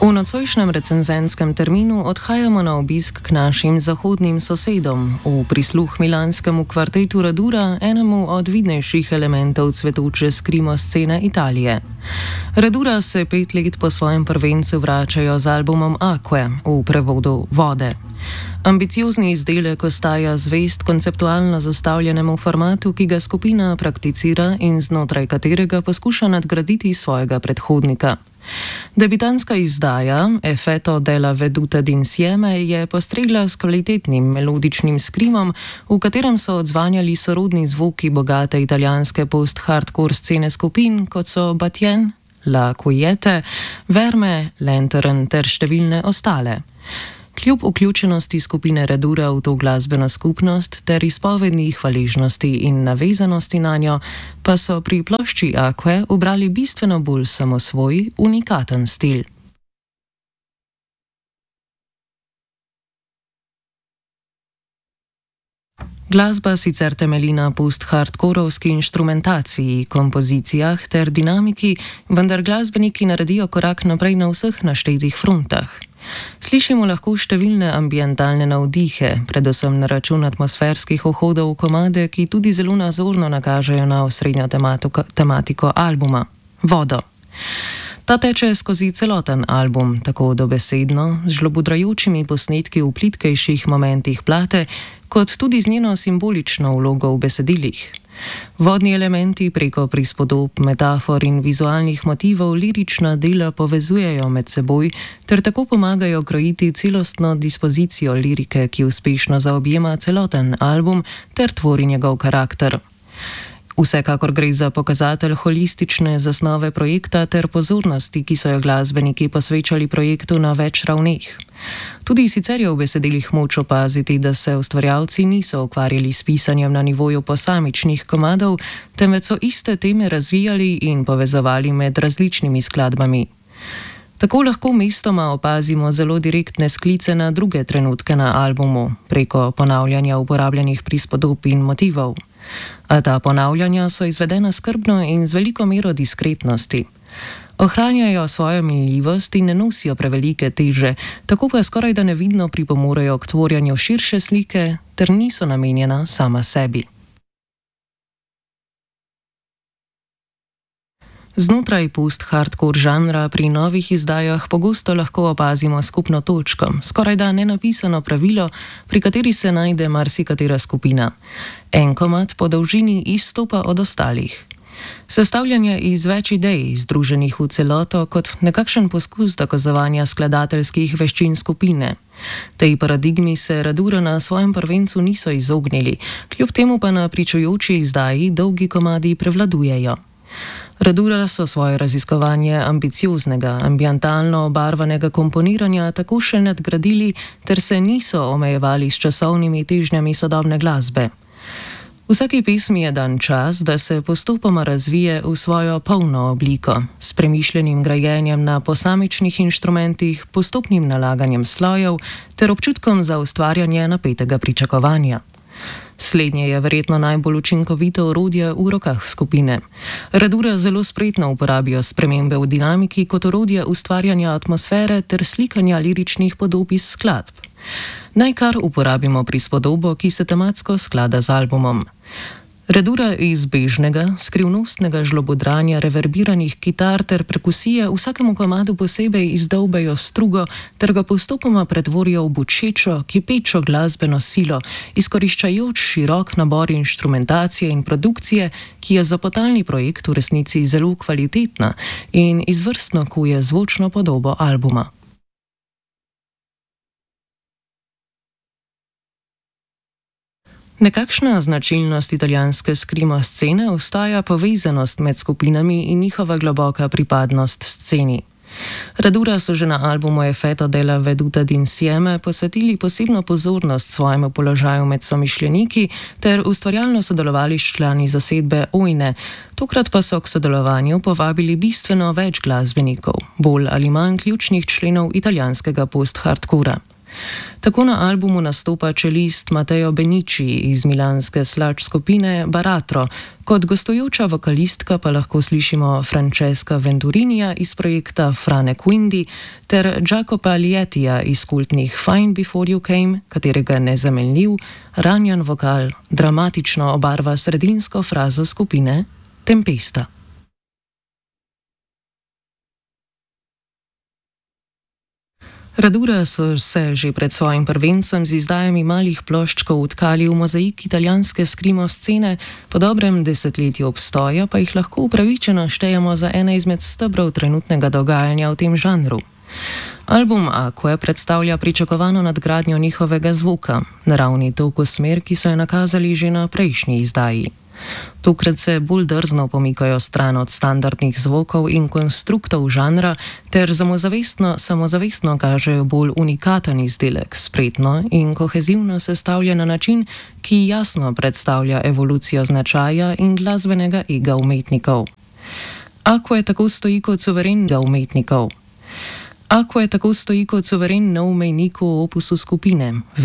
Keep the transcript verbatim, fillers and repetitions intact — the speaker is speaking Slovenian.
V nocojšnjem recenzenskem terminu odhajamo na obisk k našim zahodnim sosedom, v prisluh milanskemu kvartetu Radura, enemu od vidnejših elementov cvetoče skrimo scene Italije. Radura se pet let po svojem prvencu vračajo z albumom Acque, v prevodu Vode. Ambiciozni izdelek ostaja zvest konceptualno zastavljenemu formatu, ki ga skupina prakticira in znotraj katerega poskuša nadgraditi svojega predhodnika. Debitanska izdaja Effetto della vedute d'insieme je postregla s kvalitetnim melodičnim skrimom, v katerem so odzvanjali sorodni zvoki bogate italijanske post-hardcore scene skupin, kot so Batien, La Quiete, Verme, Lantern ter številne ostale. Kljub vključenosti skupine Radura v to glasbeno skupnost ter izpovedni hvaležnosti in navezanosti na njo, pa so pri plošči Acque ubrali bistveno bolj samosvoj, unikaten stil. Glasba sicer temelji na post-hardkorovski inštrumentaciji, kompozicijah ter dinamiki, vendar glasbeniki naredijo korak naprej na vseh naštetih frontah. Slišimo lahko številne ambientalne navdihe, predvsem na račun atmosferskih vhodov v komade, ki tudi zelo nazorno nakažejo na osrednjo tematiko, tematiko albuma – vodo. Ta teče skozi celoten album, tako dobesedno, z žlobudrajočimi posnetki v plitkejših momentih plate, kot tudi z njeno simbolično vlogo v besedilih. Vodni elementi preko prispodob, metafor in vizualnih motivov lirična dela povezujejo med seboj ter tako pomagajo krojiti celostno dispozicijo lirike, ki uspešno zaobjema celoten album ter tvori njegov karakter. Vsekakor gre za pokazatelj holistične zasnove projekta ter pozornosti, ki so jo glasbeniki posvečali projektu na več ravneh. Tudi sicer je v besedilih moč opaziti, da se ustvarjalci niso ukvarjali s pisanjem na nivoju posamičnih komadov, temveč so iste teme razvijali in povezovali med različnimi skladbami. Tako lahko mestoma opazimo zelo direktne sklice na druge trenutke na albumu, preko ponavljanja uporabljenih prispodob in motivov. A ta ponavljanja so izvedena skrbno in z veliko mero diskretnosti. Ohranjajo svojo minljivost in ne nosijo prevelike teže, tako pa skoraj da nevidno pripomorejo k tvorjenju širše slike ter niso namenjena sama sebi. Znotraj post-hardcore žanra pri novih izdajah pogosto lahko opazimo skupno točko, skorajda nenapisano pravilo, pri kateri se najde marsikatera skupina. En komad po dolžini izstopa od ostalih. Sestavljanje iz več idej, združenih v celoto kot nekakšen poskus dokazovanja skladateljskih veščin skupine. Tej paradigmi se Radura na svojem prvencu niso izognili, kljub temu pa na pričujoči izdaji dolgi komadi prevladujejo. Radura so svoje raziskovanje ambicioznega, ambientalno obarvanega komponiranja tako še nadgradili, ter se niso omejevali s časovnimi težnjami sodobne glasbe. Vsaki pesmi je dan čas, da se postopoma razvije v svojo polno obliko, s premišljenim grajenjem na posamičnih inštrumentih, postopnim nalaganjem slojev ter občutkom za ustvarjanje napetega pričakovanja. Slednje je verjetno najbolj učinkovito orodje v rokah skupine. Radura zelo spretno uporabijo spremembe v dinamiki kot orodje ustvarjanja atmosfere ter slikanja liričnih podob iz skladb. Naj kar uporabimo prispodobo, ki se tematsko sklada z albumom. Radura iz bežnega, skrivnostnega žlobodranja reverbiranih kitar ter perkusije vsakemu komadu posebej izdolbejo strugo ter ga postopoma pretvorijo v bučečo, kipečo glasbeno silo, izkoriščajoč širok nabor inštrumentacije in produkcije, ki je za potalni projekt v resnici zelo kvalitetna in izvrstno kuje zvočno podobo albuma. Nekakšna značilnost italijanske skrimo scene ostaja povezanost med skupinami in njihova globoka pripadnost sceni. Radura so že na albumu Effetto della vedute d'insieme posvetili posebno pozornost svojemu položaju med somišljeniki ter ustvarjalno sodelovali s člani zasedbe Ojne, tokrat pa so k sodelovanju povabili bistveno več glasbenikov, bolj ali manj ključnih členov italijanskega post-hardcora. Tako na albumu nastopa čelist Matteo Benici iz milanske sludge skupine Baratro, kot gostujoča vokalistka pa lahko slišimo Francesca Venturinija iz projekta Frane Quindi ter Jacopa Lietija iz kultnih Fine Before You Came, katerega nezamenljiv, ranjen vokal dramatično obarva sredinsko frazo skupine Tempesta. Radura so se že pred svojim prvencem z izdajami malih ploščkov utkali v mozaik italijanske skrimo scene, po dobrem desetletju obstoja pa jih lahko upravičeno štejemo za ene izmed stebrov trenutnega dogajanja v tem žanru. Album Acque predstavlja pričakovano nadgradnjo njihovega zvoka, naravni tok v smer, ki so jo nakazali že na prejšnji izdaji. Tokrat se bolj drzno pomikajo stran od standardnih zvokov in konstruktov žanra ter samozavestno, samozavestno kažejo bolj unikaten izdelek, spretno in kohezivno sestavljen na način, ki jasno predstavlja evolucijo značaja in glasbenega ega umetnikov. Acque tako stoji kot suverenega umetnikov. Acque tako stoji kot suveren nov mejnik v opusu skupine.